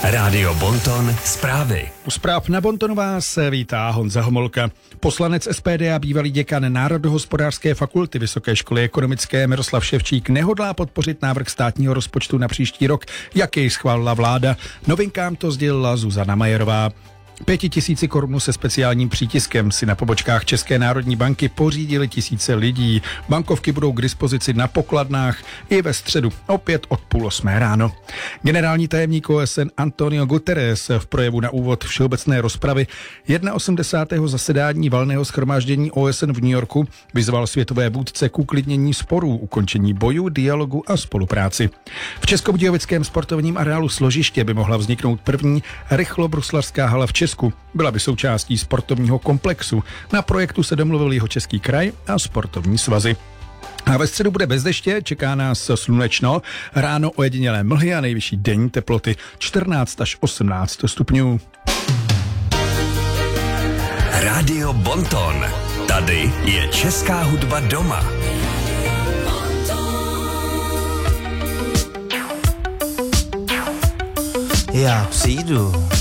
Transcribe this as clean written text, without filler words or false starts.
Rádio Bonton zprávy. U zpráv na Bontonu vás vítá Honza Homolka. Poslanec SPD a bývalý děkan Národohospodářské fakulty Vysoké školy ekonomické Miroslav Ševčík nehodlá podpořit návrh státního rozpočtu na příští rok, jak jej schválila vláda. Novinkám to sdělila Zuzana Majerová. 5 000 korun se speciálním přítiskem si na pobočkách České národní banky pořídili tisíce lidí. Bankovky budou k dispozici na pokladnách i ve středu, opět od 7:30 ráno. Generální tajemník OSN Antonio Guterres v projevu na úvod všeobecné rozpravy 81. zasedání valného shromáždění OSN v New Yorku vyzval světové vůdce k uklidnění sporů, ukončení bojů, dialogu a spolupráci. V Českobudějovickém sportovním areálu Složiště by mohla vzniknout první rychlobruslařská hala v Česku. Byla by součástí sportovního komplexu. Na projektu se domluvil Jihočeský kraj a sportovní svazy. A ve středu bude bez deště, čeká nás slunečno, ráno ojedinělé mlhy a nejvyšší denní teploty 14 až 18 stupňů. Rádio Bonton. Tady je česká hudba doma. Já přijdu.